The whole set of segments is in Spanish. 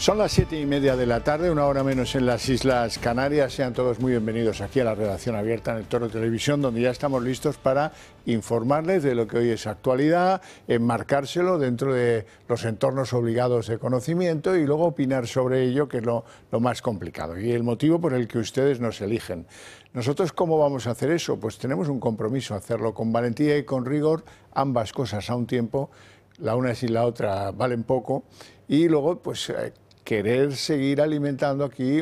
Son las 7:30 de la tarde, una hora menos en las Islas Canarias. Sean todos muy bienvenidos aquí a la redacción abierta en el Toro Televisión, donde ya estamos listos para informarles de lo que hoy es actualidad, enmarcárselo dentro de los entornos obligados de conocimiento y luego opinar sobre ello, que es lo más complicado y el motivo por el que ustedes nos eligen. Nosotros, ¿cómo vamos a hacer eso? Pues tenemos un compromiso, hacerlo con valentía y con rigor, ambas cosas a un tiempo. La una sin la otra valen poco, y luego pues querer seguir alimentando aquí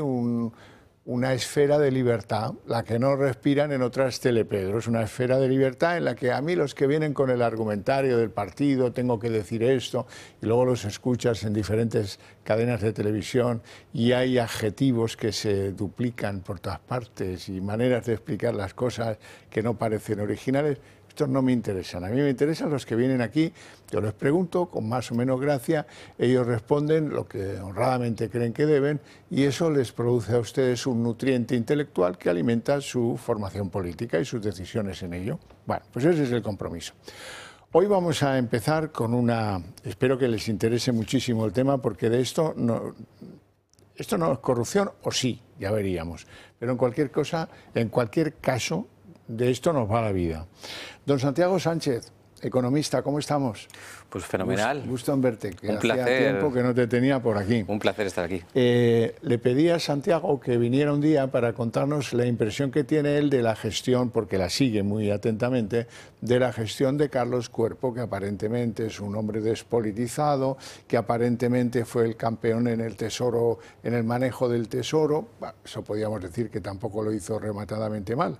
una esfera de libertad, la que no respiran en otras telepedros, una esfera de libertad en la que a mí los que vienen con el argumentario del partido, tengo que decir esto, y luego los escuchas en diferentes cadenas de televisión y hay adjetivos que se duplican por todas partes y maneras de explicar las cosas que no parecen originales. Estos no me interesan, a mí me interesan los que vienen aquí, yo les pregunto con más o menos gracia, ellos responden lo que honradamente creen que deben y eso les produce a ustedes un nutriente intelectual que alimenta su formación política y sus decisiones en ello. Bueno, pues ese es el compromiso. Hoy vamos a empezar con espero que les interese muchísimo el tema porque de esto no es corrupción o sí, ya veríamos, pero en cualquier caso, de esto nos va la vida. Don Santiago Sánchez, economista, ¿cómo estamos? Pues fenomenal. Gusto en verte, que un hacía placer. Tiempo que no te tenía por aquí. Un placer estar aquí. Le pedí a Santiago que viniera un día para contarnos la impresión que tiene él de la gestión, porque la sigue muy atentamente, de la gestión de Carlos Cuerpo, que aparentemente es un hombre despolitizado, que aparentemente fue el campeón en el Tesoro, en el manejo del Tesoro. Bueno, eso podríamos decir que tampoco lo hizo rematadamente mal,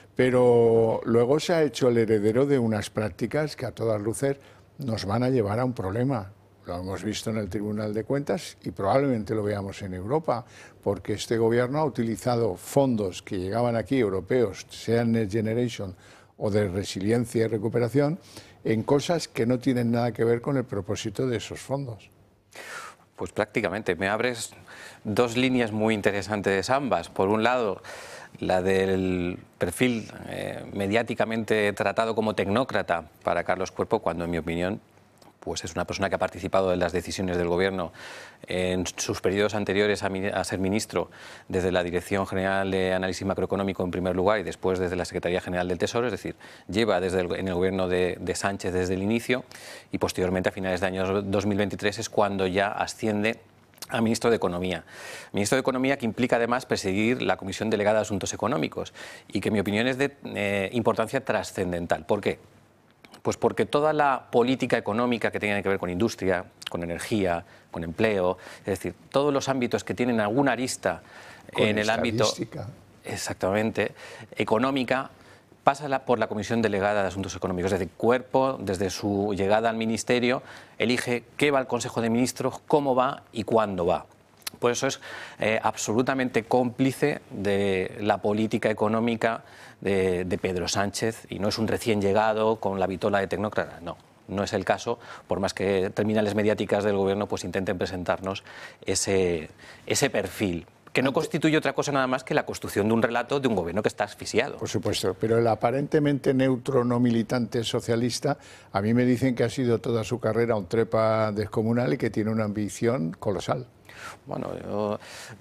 pero luego se ha hecho el heredero de unas prácticas que a todas luces nos van a llevar a un problema. Lo hemos visto en el Tribunal de Cuentas y probablemente lo veamos en Europa, porque este gobierno ha utilizado fondos que llegaban aquí, europeos, sean Next Generation o de resiliencia y recuperación, en cosas que no tienen nada que ver con el propósito de esos fondos. Pues prácticamente, me abres dos líneas muy interesantes ambas. Por un lado, la del perfil mediáticamente tratado como tecnócrata para Carlos Cuerpo, cuando en mi opinión pues es una persona que ha participado en las decisiones del gobierno en sus periodos anteriores a ser ministro, desde la Dirección General de Análisis Macroeconómico en primer lugar y después desde la Secretaría General del Tesoro, es decir, lleva en el gobierno de Sánchez desde el inicio y posteriormente a finales de año 2023 es cuando ya asciende a ministro de Economía. Ministro de Economía que implica además presidir la Comisión Delegada de Asuntos Económicos y que en mi opinión es de importancia trascendental. ¿Por qué? Pues porque toda la política económica que tiene que ver con industria, con energía, con empleo, es decir, todos los ámbitos que tienen alguna arista en el ámbito exactamente económica, pasa por la Comisión Delegada de Asuntos Económicos. Es decir, Cuerpo, desde su llegada al Ministerio, elige qué va al Consejo de Ministros, cómo va y cuándo va. Por eso es absolutamente cómplice de la política económica de Pedro Sánchez y no es un recién llegado con la vitola de tecnócrata, no es el caso, por más que terminales mediáticas del gobierno pues intenten presentarnos ese perfil, que no constituye otra cosa nada más que la construcción de un relato de un gobierno que está asfixiado. Por supuesto, pero el aparentemente neutro no militante socialista, a mí me dicen que ha sido toda su carrera un trepa descomunal y que tiene una ambición colosal. Bueno,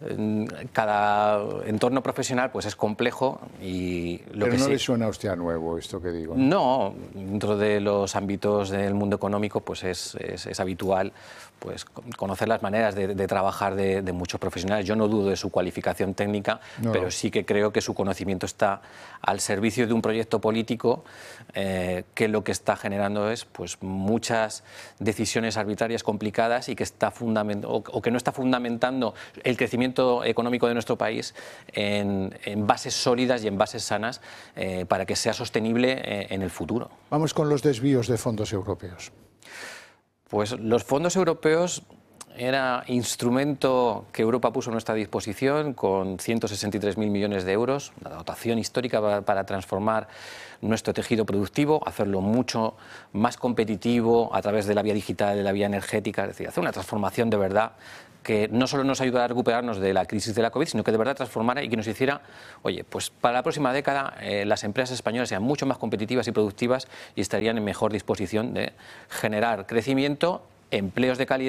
cada entorno profesional pues es complejo y Pero no le suena a usted a nuevo esto que digo. No, dentro de los ámbitos del mundo económico pues es habitual pues conocer las maneras de trabajar de muchos profesionales. Yo no dudo de su cualificación técnica, pero sí que creo que su conocimiento está al servicio de un proyecto político que lo que está generando es pues muchas decisiones arbitrarias complicadas y que está o que no está fundamentando el crecimiento económico de nuestro país en bases sólidas y en bases sanas para que sea sostenible en el futuro. Vamos con los desvíos de fondos europeos. Pues los fondos europeos era instrumento que Europa puso a nuestra disposición con 163.000 millones de euros, una dotación histórica para transformar nuestro tejido productivo, hacerlo mucho más competitivo a través de la vía digital, de la vía energética, es decir, hacer una transformación de verdad que no solo nos ayudara a recuperarnos de la crisis de la COVID, sino que de verdad transformara y que nos hiciera, oye, pues para la próxima década las empresas españolas sean mucho más competitivas y productivas y estarían en mejor disposición de generar crecimiento, empleos de calidad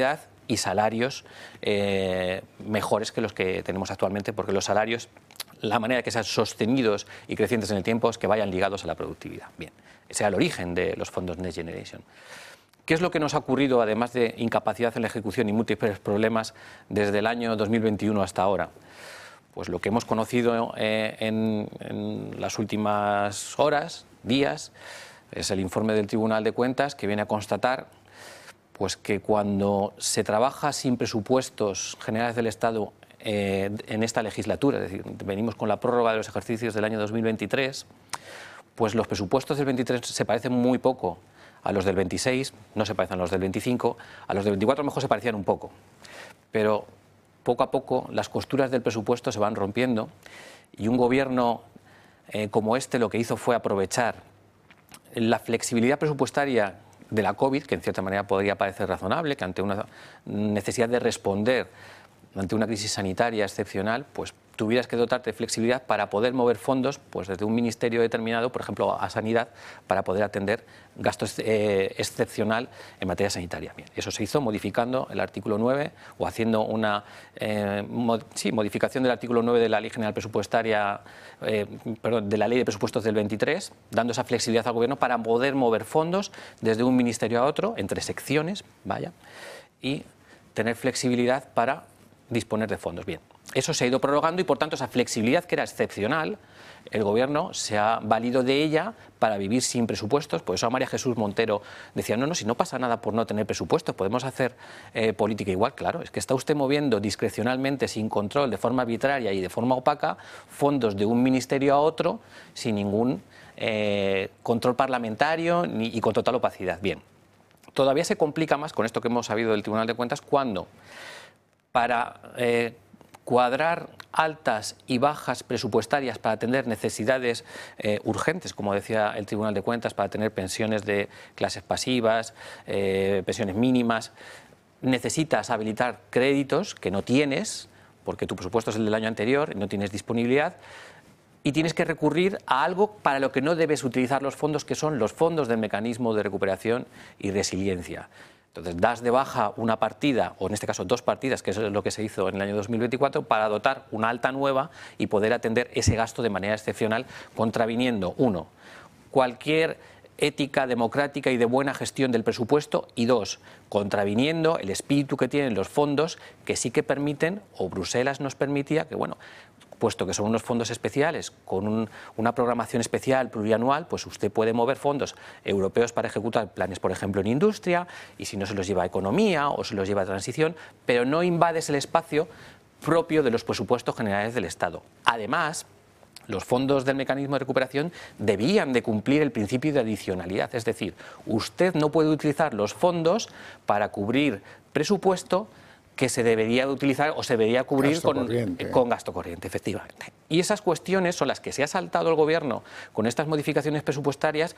y salarios mejores que los que tenemos actualmente, porque los salarios, la manera de que sean sostenidos y crecientes en el tiempo es que vayan ligados a la productividad. Bien, ese es el origen de los fondos Next Generation. ¿Qué es lo que nos ha ocurrido, además de incapacidad en la ejecución y múltiples problemas desde el año 2021 hasta ahora? Pues lo que hemos conocido en las últimas horas, días, es el informe del Tribunal de Cuentas, que viene a constatar pues que cuando se trabaja sin presupuestos generales del Estado en esta legislatura, es decir, venimos con la prórroga de los ejercicios del año 2023, pues los presupuestos del 23 se parecen muy poco a los del 26, no se parecen a los del 25, a los del 24 a lo mejor se parecían un poco, pero poco a poco las costuras del presupuesto se van rompiendo y un gobierno como este lo que hizo fue aprovechar la flexibilidad presupuestaria de la COVID, que en cierta manera podría parecer razonable, que ante una necesidad de responder ante una crisis sanitaria excepcional, pues tuvieras que dotarte de flexibilidad para poder mover fondos pues desde un ministerio determinado, por ejemplo, a Sanidad, para poder atender gasto excepcional en materia sanitaria. Bien, eso se hizo modificando el artículo 9 o haciendo una modificación del artículo 9 de la Ley General Presupuestaria, de la Ley de Presupuestos del 23, dando esa flexibilidad al Gobierno para poder mover fondos desde un ministerio a otro, entre secciones, y tener flexibilidad para disponer de fondos. Bien, eso se ha ido prorrogando y, por tanto, esa flexibilidad que era excepcional, el Gobierno se ha valido de ella para vivir sin presupuestos. Por eso María Jesús Montero decía, no, si no pasa nada por no tener presupuestos, podemos hacer política igual. Claro, es que está usted moviendo discrecionalmente, sin control, de forma arbitraria y de forma opaca, fondos de un ministerio a otro sin ningún control parlamentario y con total opacidad. Bien, todavía se complica más con esto que hemos sabido del Tribunal de Cuentas cuando, para cuadrar altas y bajas presupuestarias para atender necesidades urgentes, como decía el Tribunal de Cuentas, para tener pensiones de clases pasivas, pensiones mínimas, necesitas habilitar créditos que no tienes, porque tu presupuesto es el del año anterior y no tienes disponibilidad, y tienes que recurrir a algo para lo que no debes utilizar los fondos, que son los fondos del Mecanismo de Recuperación y Resiliencia. Entonces, das de baja una partida, o en este caso dos partidas, que es lo que se hizo en el año 2024, para dotar una alta nueva y poder atender ese gasto de manera excepcional, contraviniendo, uno, cualquier ética democrática y de buena gestión del presupuesto, y dos, contraviniendo el espíritu que tienen los fondos, que sí que permiten, o Bruselas nos permitía, que bueno, puesto que son unos fondos especiales con una programación especial plurianual, pues usted puede mover fondos europeos para ejecutar planes, por ejemplo, en industria, y si no se los lleva a economía o se los lleva a transición, pero no invades el espacio propio de los presupuestos generales del Estado. Además, los fondos del mecanismo de recuperación debían de cumplir el principio de adicionalidad, es decir, usted no puede utilizar los fondos para cubrir presupuesto que se debería utilizar o se debería cubrir con gasto corriente, efectivamente. Y esas cuestiones son las que se ha saltado el Gobierno con estas modificaciones presupuestarias,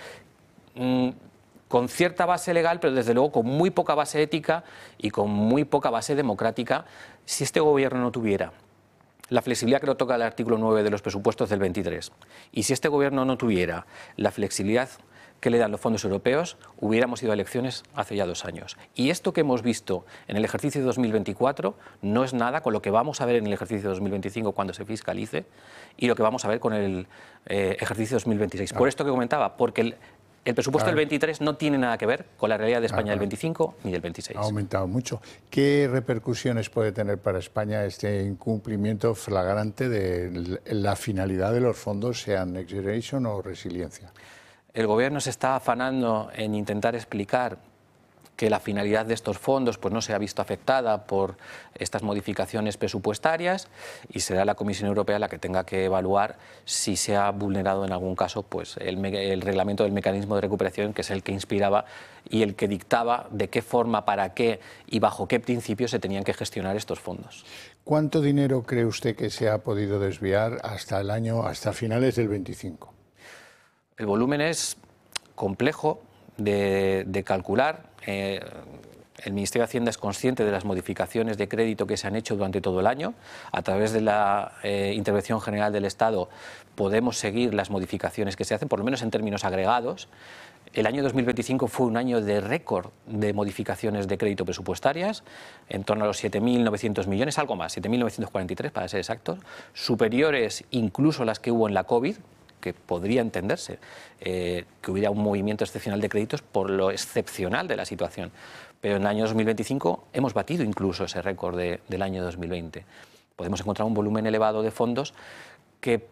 con cierta base legal, pero desde luego con muy poca base ética y con muy poca base democrática. Si este Gobierno no tuviera la flexibilidad que lo toca el artículo 9 de los presupuestos del 23, y si este Gobierno no tuviera la flexibilidad que le dan los fondos europeos, hubiéramos ido a elecciones hace ya 2 años. Y esto que hemos visto en el ejercicio de 2024 no es nada con lo que vamos a ver en el ejercicio de 2025 cuando se fiscalice y lo que vamos a ver con el ejercicio de 2026. Por esto que comentaba, porque el presupuesto del 23 no tiene nada que ver con la realidad de España del 25 ni del 26. Ha aumentado mucho. ¿Qué repercusiones puede tener para España este incumplimiento flagrante de la finalidad de los fondos, sean Next Generation o Resiliencia? El Gobierno se está afanando en intentar explicar que la finalidad de estos fondos pues no se ha visto afectada por estas modificaciones presupuestarias, y será la Comisión Europea la que tenga que evaluar si se ha vulnerado en algún caso pues el reglamento del mecanismo de recuperación, que es el que inspiraba y el que dictaba de qué forma, para qué y bajo qué principios se tenían que gestionar estos fondos. ¿Cuánto dinero cree usted que se ha podido desviar hasta finales del 25? El volumen es complejo de calcular. El Ministerio de Hacienda es consciente de las modificaciones de crédito que se han hecho durante todo el año. A través de la Intervención General del Estado podemos seguir las modificaciones que se hacen, por lo menos en términos agregados. El año 2025 fue un año de récord de modificaciones de crédito presupuestarias, en torno a los 7.900 millones, algo más, 7.943 para ser exactos, superiores incluso a las que hubo en la COVID, que podría entenderse que hubiera un movimiento excepcional de créditos por lo excepcional de la situación. Pero en el año 2025 hemos batido incluso ese récord del año 2020. Podemos encontrar un volumen elevado de fondos que,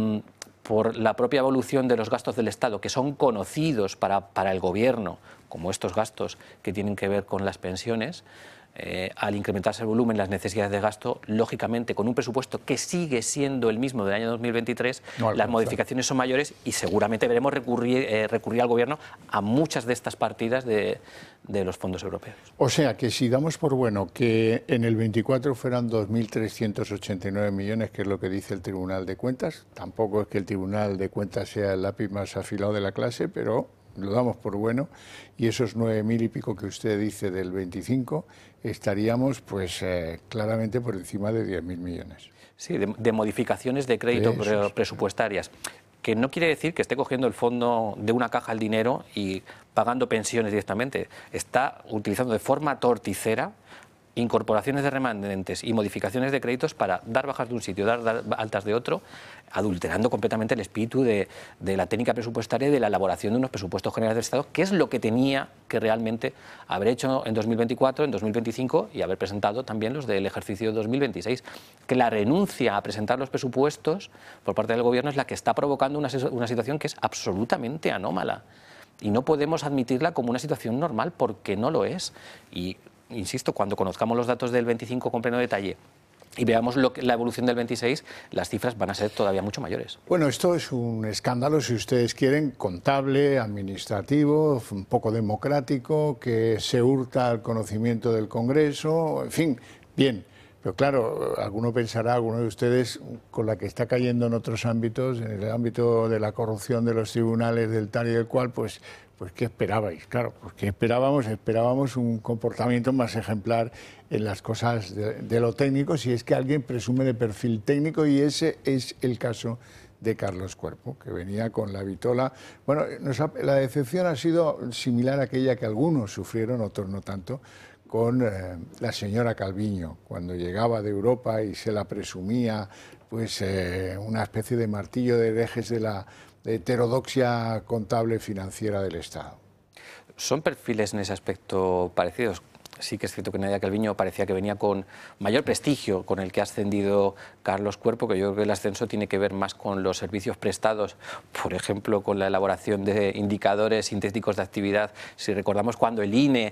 por la propia evolución de los gastos del Estado, que son conocidos para el Gobierno, como estos gastos que tienen que ver con las pensiones, al incrementarse el volumen, las necesidades de gasto, lógicamente, con un presupuesto que sigue siendo el mismo del año 2023, las modificaciones son mayores y seguramente veremos recurrir al Gobierno a muchas de estas partidas de los fondos europeos. O sea, que si damos por bueno que en el 24 fueran 2.389 millones, que es lo que dice el Tribunal de Cuentas, tampoco es que el Tribunal de Cuentas sea el lápiz más afilado de la clase, pero lo damos por bueno, y esos 9.000 y pico que usted dice del 25, estaríamos pues claramente por encima de 10.000 millones. Sí, de modificaciones de crédito presupuestarias, que no quiere decir que esté cogiendo el fondo de una caja el dinero y pagando pensiones directamente. Está utilizando de forma torticera incorporaciones de remanentes y modificaciones de créditos para dar bajas de un sitio, dar altas de otro, adulterando completamente el espíritu de la técnica presupuestaria y de la elaboración de unos presupuestos generales del Estado, que es lo que tenía que realmente haber hecho en 2024, en 2025 y haber presentado también los del ejercicio 2026. Que la renuncia a presentar los presupuestos por parte del Gobierno es la que está provocando una situación que es absolutamente anómala. Y no podemos admitirla como una situación normal porque no lo es. Y insisto, cuando conozcamos los datos del 25 con pleno detalle y veamos la evolución del 26, las cifras van a ser todavía mucho mayores. Bueno, esto es un escándalo, si ustedes quieren, contable, administrativo, un poco democrático, que se hurta al conocimiento del Congreso, en fin, bien. Pero claro, alguno de ustedes, con la que está cayendo en otros ámbitos, en el ámbito de la corrupción de los tribunales, del tal y del cual, pues ¿qué esperabais? Claro, pues ¿qué esperábamos? Esperábamos un comportamiento más ejemplar en las cosas de lo técnico, si es que alguien presume de perfil técnico, y ese es el caso de Carlos Cuerpo, que venía con la vitola. Bueno, la decepción ha sido similar a aquella que algunos sufrieron, otros no tanto, con la señora Calviño, cuando llegaba de Europa y se la presumía pues una especie de martillo de herejes de la heterodoxia contable financiera del Estado. Son perfiles en ese aspecto parecidos. Sí que es cierto que Nadia Calviño parecía que venía con mayor prestigio con el que ha ascendido Carlos Cuerpo, que yo creo que el ascenso tiene que ver más con los servicios prestados, por ejemplo, con la elaboración de indicadores sintéticos de actividad. Si recordamos cuando el INE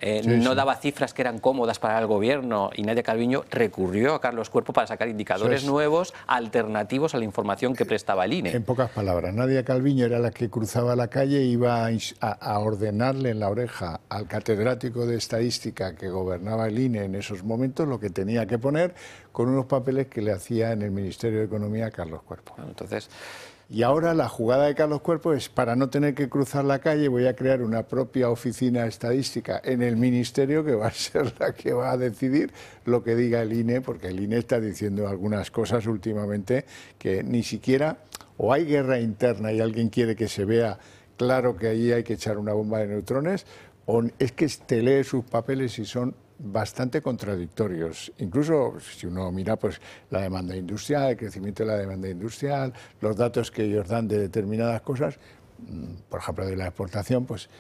no daba cifras que eran cómodas para el Gobierno y Nadia Calviño recurrió a Carlos Cuerpo para sacar indicadores nuevos, alternativos a la información que prestaba el INE. En pocas palabras, Nadia Calviño era la que cruzaba la calle e iba a ordenarle en la oreja al catedrático de estadística que gobernaba el INE en esos momentos lo que tenía que poner, con unos papeles que le hacía en el Ministerio de Economía Carlos Cuerpo. Entonces, y ahora la jugada de Carlos Cuerpo es, para no tener que cruzar la calle, voy a crear una propia oficina estadística en el Ministerio que va a ser la que va a decidir lo que diga el INE, porque el INE está diciendo algunas cosas últimamente que ni siquiera, o hay guerra interna y alguien quiere que se vea claro que allí hay que echar una bomba de neutrones, o es que te lee sus papeles y son bastante contradictorios. Incluso si uno mira pues la demanda industrial, el crecimiento de la demanda industrial, los datos que ellos dan de determinadas cosas, por ejemplo de la exportación, pues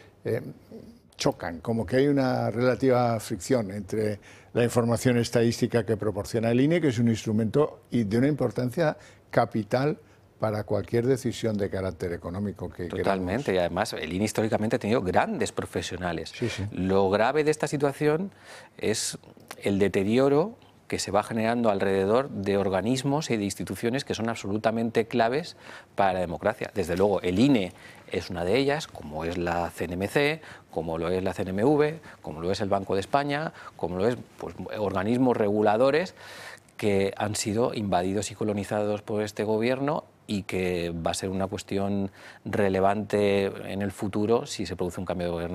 chocan, como que hay una relativa fricción entre la información estadística que proporciona el INE, que es un instrumento y de una importancia capital para cualquier decisión de carácter económico que Totalmente, queramos. Y además el INE históricamente ha tenido grandes profesionales. Sí, sí. Lo grave de esta situación es el deterioro que se va generando alrededor de organismos y de instituciones que son absolutamente claves para la democracia. Desde luego, el INE es una de ellas, como es la CNMC, como lo es la CNMV, como lo es el Banco de España, como lo es pues, organismos reguladores que han sido invadidos y colonizados por este gobierno y que va a ser una cuestión relevante en el futuro si se produce un cambio de gobierno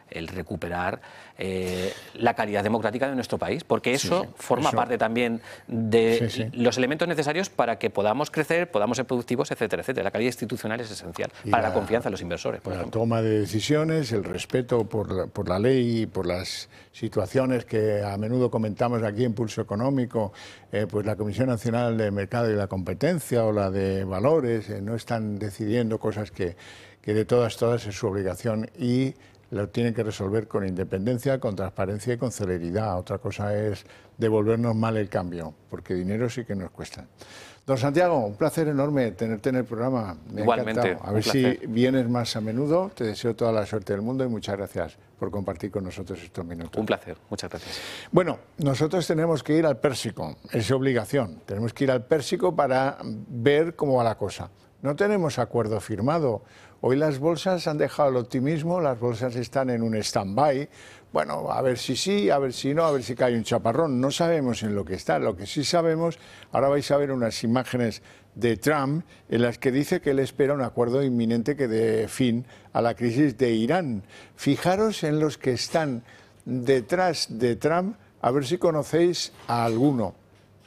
el recuperar la calidad democrática de nuestro país, porque eso forma parte también de los elementos necesarios para que podamos crecer, podamos ser productivos, etcétera, etcétera. La calidad institucional es esencial para la confianza de los inversores, por ejemplo. La toma de decisiones, el respeto por la ley y por las situaciones que a menudo comentamos aquí en Pulso Económico, pues la Comisión Nacional de Mercado y la Competencia o la de Valores no están decidiendo cosas que de todas es su obligación y lo tienen que resolver con independencia, con transparencia y con celeridad. Otra cosa es devolvernos mal el cambio, porque dinero sí que nos cuesta. Don Santiago, un placer enorme tenerte en el programa. Me ha Igualmente, encantado. A ver si vienes más a menudo. Te deseo toda la suerte del mundo y muchas gracias por compartir con nosotros estos minutos. Un placer, muchas gracias. Bueno, nosotros tenemos que ir al Pérsico, es obligación. Tenemos que ir al Pérsico para ver cómo va la cosa. No tenemos acuerdo firmado. Hoy las bolsas han dejado el optimismo, las bolsas están en un stand-by. Bueno, a ver si sí, a ver si no, a ver si cae un chaparrón. No sabemos en lo que está. Lo que sí sabemos, ahora vais a ver unas imágenes de Trump en las que dice que él espera un acuerdo inminente que dé fin a la crisis de Irán. Fijaros en los que están detrás de Trump, a ver si conocéis a alguno.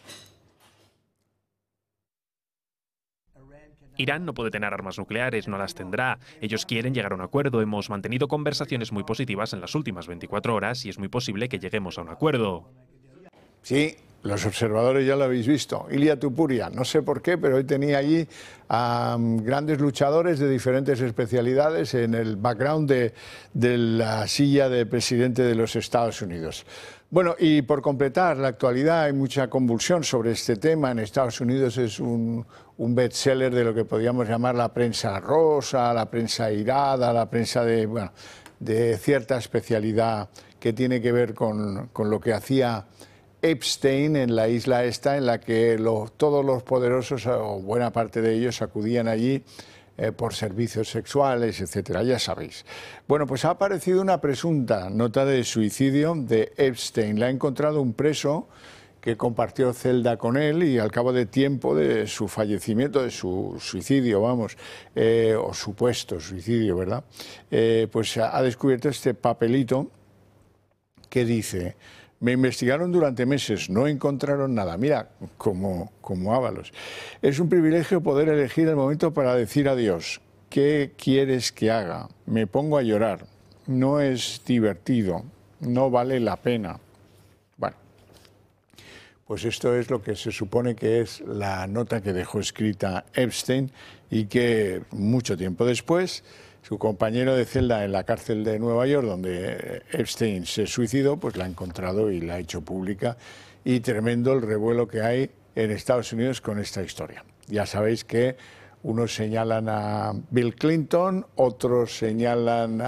Irán no puede tener armas nucleares, no las tendrá. Ellos quieren llegar a un acuerdo. Hemos mantenido conversaciones muy positivas en las últimas 24 horas y es muy posible que lleguemos a un acuerdo. Sí, los observadores ya lo habéis visto. Ilia Tupuria, no sé por qué, pero hoy tenía allí a grandes luchadores de diferentes especialidades en el background de la silla de presidente de los Estados Unidos. Bueno, y por completar la actualidad, hay mucha convulsión sobre este tema. En Estados Unidos es un bestseller de lo que podríamos llamar la prensa rosa, la prensa airada, la prensa de cierta especialidad que tiene que ver con lo que hacía Epstein en la isla esta, en la que todos los poderosos, o buena parte de ellos, acudían allí por servicios sexuales, etcétera, ya sabéis. Bueno, pues ha aparecido una presunta nota de suicidio de Epstein. La ha encontrado un preso que compartió celda con él y al cabo de tiempo de su fallecimiento, de su suicidio, vamos, o supuesto suicidio, ¿verdad? Pues ha descubierto este papelito que dice: me investigaron durante meses, no encontraron nada. Mira, como Ábalos. Es un privilegio poder elegir el momento para decir adiós. ¿Qué quieres que haga? Me pongo a llorar. No es divertido, no vale la pena. Bueno, pues esto es lo que se supone que es la nota que dejó escrita Epstein y que mucho tiempo después su compañero de celda en la cárcel de Nueva York, donde Epstein se suicidó, pues la ha encontrado y la ha hecho pública. Y tremendo el revuelo que hay en Estados Unidos con esta historia. Ya sabéis que unos señalan a Bill Clinton, otros señalan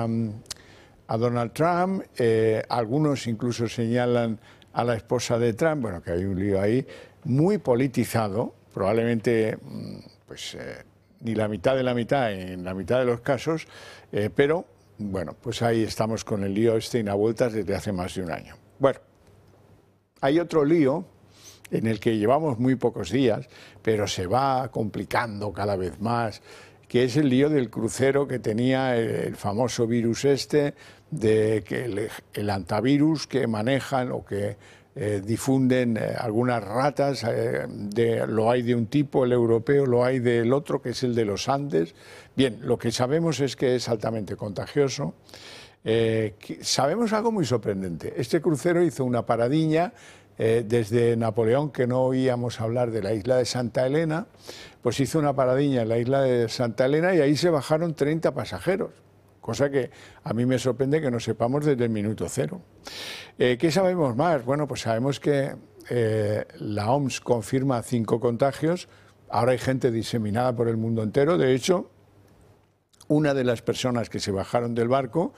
a Donald Trump, algunos incluso señalan a la esposa de Trump. Bueno, que hay un lío ahí muy politizado, probablemente pues ni la mitad de la mitad en la mitad de los casos, pero bueno, pues ahí estamos con el lío Epstein a vueltas desde hace más de un año. Bueno, hay otro lío en el que llevamos muy pocos días, pero se va complicando cada vez más, que es el lío del crucero que tenía el famoso virus de que el antivirus que manejan o que difunden algunas ratas, lo hay de un tipo, el europeo, lo hay del otro, que es el de los Andes. Bien, lo que sabemos es que es altamente contagioso. Sabemos algo muy sorprendente. Este crucero hizo una paradiña desde Napoleón, que no oíamos hablar de la isla de Santa Elena, pues hizo una paradiña en la isla de Santa Elena y ahí se bajaron 30 pasajeros. Cosa que a mí me sorprende que no sepamos desde el minuto cero. ¿Qué sabemos más? Bueno, pues sabemos que la OMS confirma 5 contagios. Ahora hay gente diseminada por el mundo entero. De hecho, una de las personas que se bajaron del barco,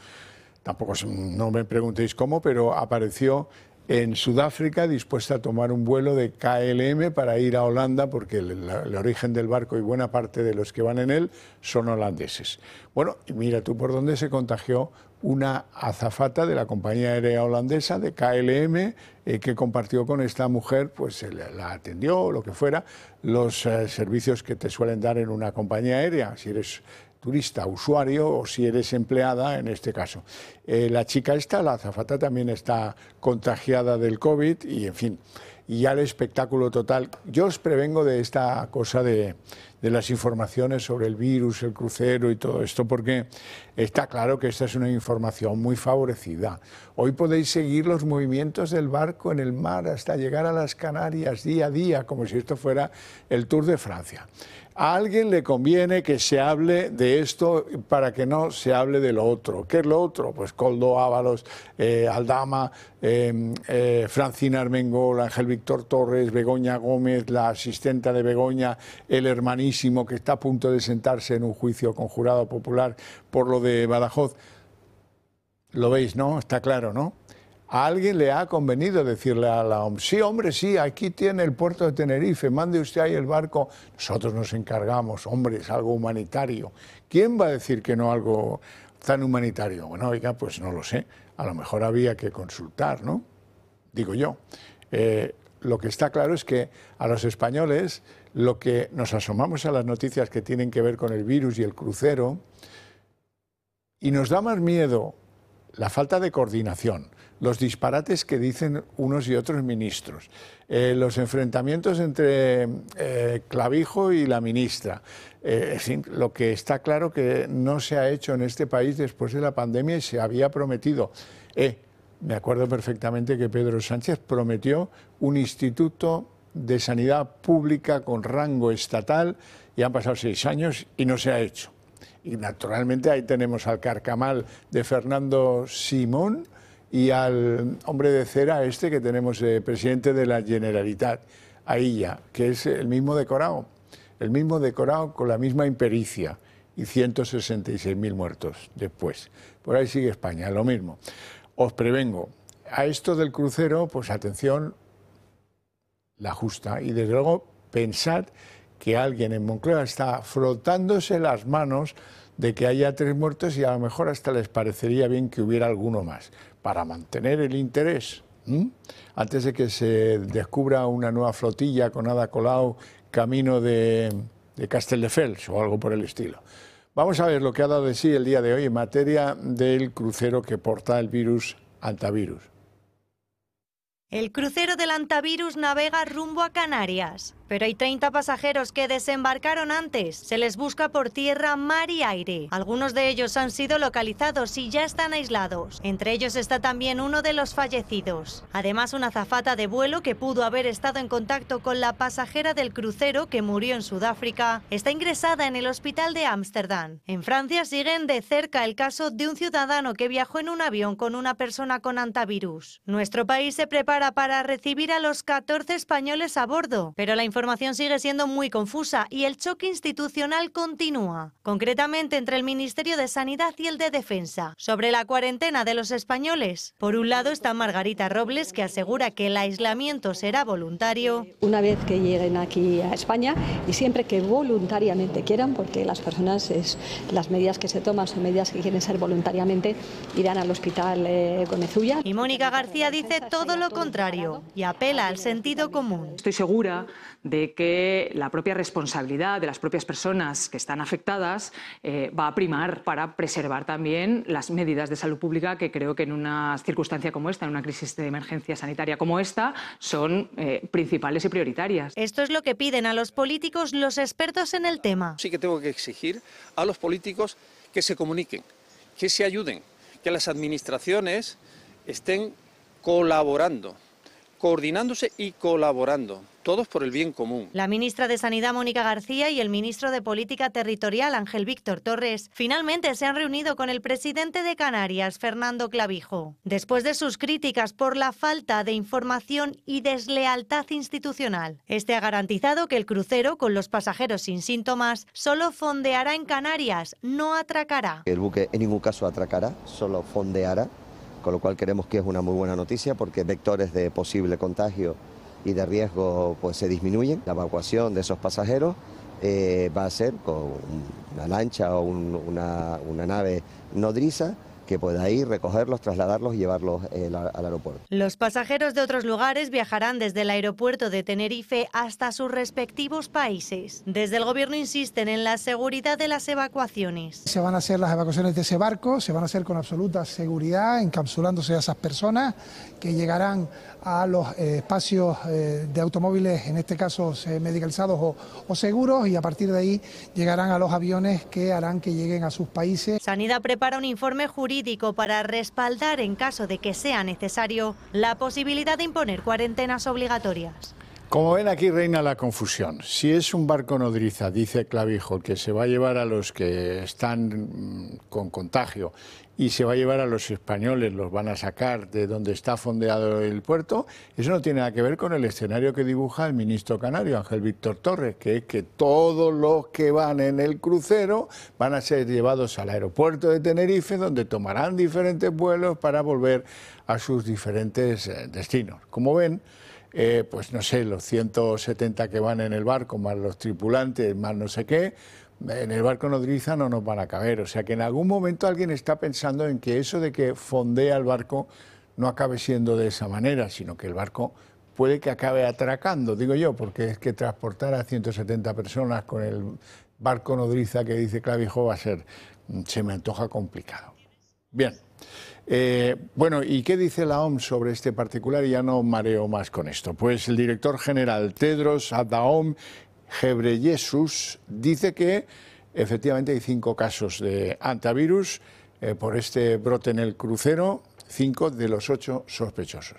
no me preguntéis cómo, pero apareció en Sudáfrica dispuesta a tomar un vuelo de KLM para ir a Holanda, porque el origen del barco y buena parte de los que van en él son holandeses. Bueno, y mira tú por dónde se contagió una azafata de la compañía aérea holandesa, de KLM, que compartió con esta mujer, pues la atendió o lo que fuera, los servicios que te suelen dar en una compañía aérea. Si eres turista, usuario, o si eres empleada en este caso. La chica esta, la azafata, también está contagiada del COVID y, en fin, y ya el espectáculo total. Yo os prevengo de esta cosa de las informaciones sobre el virus, el crucero y todo esto, porque está claro que esta es una información muy favorecida. Hoy podéis seguir los movimientos del barco en el mar hasta llegar a las Canarias día a día, como si esto fuera el Tour de Francia. A alguien le conviene que se hable de esto para que no se hable de lo otro. ¿Qué es lo otro? Pues Koldo, Ábalos, Aldama, Francina Armengol, Ángel Víctor Torres, Begoña Gómez, la asistenta de Begoña, el hermanísimo que está a punto de sentarse en un juicio con jurado popular por lo de Badajoz. Lo veis, ¿no? Está claro, ¿no? A alguien le ha convenido decirle a la OMS, sí, hombre, sí, aquí tiene el puerto de Tenerife, mande usted ahí el barco, nosotros nos encargamos, hombre, es algo humanitario. ¿Quién va a decir que no algo tan humanitario? Bueno, oiga, pues no lo sé, a lo mejor había que consultar, ¿no? Digo yo. Lo que está claro es que a los españoles, lo que nos asomamos a las noticias que tienen que ver con el virus y el crucero, y nos da más miedo la falta de coordinación, los disparates que dicen unos y otros ministros, los enfrentamientos entre Clavijo y la ministra, en fin, lo que está claro que no se ha hecho en este país después de la pandemia y se había prometido. Me acuerdo perfectamente que Pedro Sánchez prometió un instituto de sanidad pública con rango estatal y han pasado 6 años y no se ha hecho. Y naturalmente ahí tenemos al carcamal de Fernando Simón y al hombre de cera este que tenemos, presidente de la Generalitat, ahí ya, que es el mismo decorado con la misma impericia y 166.000 muertos después. Por ahí sigue España, lo mismo. Os prevengo, a esto del crucero, pues atención, la justa, y desde luego pensad que alguien en Moncloa está frotándose las manos de que haya 3 muertos y a lo mejor hasta les parecería bien que hubiera alguno más, para mantener el interés, antes de que se descubra una nueva flotilla con Ada Colau camino de Castelldefels o algo por el estilo. Vamos a ver lo que ha dado de sí el día de hoy en materia del crucero que porta el virus Antavirus. El crucero del Antavirus navega rumbo a Canarias, pero hay 30 pasajeros que desembarcaron antes. Se les busca por tierra, mar y aire. Algunos de ellos han sido localizados y ya están aislados. Entre ellos está también uno de los fallecidos. Además, una azafata de vuelo que pudo haber estado en contacto con la pasajera del crucero que murió en Sudáfrica está ingresada en el hospital de Ámsterdam. En Francia siguen de cerca el caso de un ciudadano que viajó en un avión con una persona con Antavirus. Nuestro país se prepara para recibir a los 14 españoles a bordo, pero la información sigue siendo muy confusa y el choque institucional continúa, concretamente entre el Ministerio de Sanidad y el de Defensa, sobre la cuarentena de los españoles. Por un lado está Margarita Robles, que asegura que el aislamiento será voluntario. Una vez que lleguen aquí a España y siempre que voluntariamente quieran, porque las personas, las medidas que se toman son medidas que quieren ser voluntariamente, irán al hospital Gomezulla. Y Mónica García dice todo lo contrario y apela al sentido común. Estoy segura de que la propia responsabilidad de las propias personas que están afectadas va a primar para preservar también las medidas de salud pública que creo que en una circunstancia como esta, en una crisis de emergencia sanitaria como esta, son principales y prioritarias. Esto es lo que piden a los políticos los expertos en el tema. Sí que tengo que exigir a los políticos que se comuniquen, que se ayuden, que las administraciones estén colaborando, coordinándose y colaborando, todos por el bien común. La ministra de Sanidad, Mónica García, y el ministro de Política Territorial, Ángel Víctor Torres, finalmente se han reunido con el presidente de Canarias, Fernando Clavijo, después de sus críticas por la falta de información y deslealtad institucional. Este ha garantizado que el crucero, con los pasajeros sin síntomas, solo fondeará en Canarias, no atracará. El buque en ningún caso atracará, solo fondeará, con lo cual creemos que es una muy buena noticia porque vectores de posible contagio y de riesgo pues se disminuyen. La evacuación de esos pasajeros va a ser con una lancha o una nave nodriza que pueda ir, recogerlos, trasladarlos y llevarlos al aeropuerto. Los pasajeros de otros lugares viajarán desde el aeropuerto de Tenerife hasta sus respectivos países. Desde el gobierno insisten en la seguridad de las evacuaciones. Se van a hacer las evacuaciones de ese barco, se van a hacer con absoluta seguridad, encapsulándose a esas personas que llegarán a los espacios de automóviles, en este caso medicalizados o seguros, y a partir de ahí llegarán a los aviones que harán que lleguen a sus países. Sanidad prepara un informe jurídico para respaldar, en caso de que sea necesario, la posibilidad de imponer cuarentenas obligatorias. Como ven, aquí reina la confusión. Si es un barco nodriza, dice Clavijo, que se va a llevar a los que están con contagio y se va a llevar a los españoles, los van a sacar de donde está fondeado el puerto, eso no tiene nada que ver con el escenario que dibuja el ministro canario, Ángel Víctor Torres, que es que todos los que van en el crucero van a ser llevados al aeropuerto de Tenerife, donde tomarán diferentes vuelos para volver a sus diferentes destinos. Como ven, pues no sé, los 170 que van en el barco, más los tripulantes, más no sé qué, en el barco nodriza no nos van a caber. O sea que en algún momento alguien está pensando en que eso de que fondea el barco no acabe siendo de esa manera, sino que el barco puede que acabe atracando, digo yo, porque es que transportar a 170 personas con el barco nodriza que dice Clavijo va a ser, se me antoja complicado. Bien. Bueno, ¿y qué dice la OMS sobre este particular? Y ya no mareo más con esto. Pues el director general Tedros Adhanom Ghebreyesus dice que efectivamente hay 5 casos de hantavirus por este brote en el crucero, 5 de los 8 sospechosos.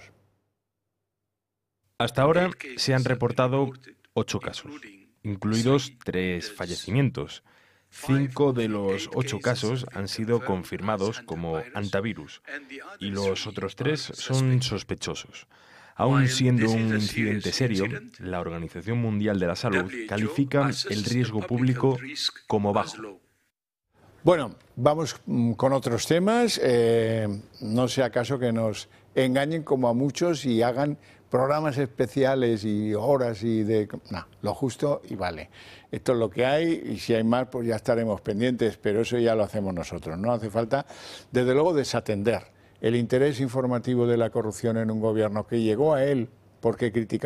Hasta ahora se han reportado 8 casos, incluidos 3 fallecimientos. 5 de los 8 casos han sido confirmados como hantavirus y los otros 3 son sospechosos. Aun siendo un incidente serio, la Organización Mundial de la Salud califica el riesgo público como bajo. Bueno, vamos con otros temas. No sea acaso que nos engañen como a muchos y hagan programas especiales y horas y de... No, lo justo y vale. Esto es lo que hay y si hay más pues ya estaremos pendientes, pero eso ya lo hacemos nosotros. No hace falta, desde luego, desatender el interés informativo de la corrupción en un gobierno que llegó a él porque criticaba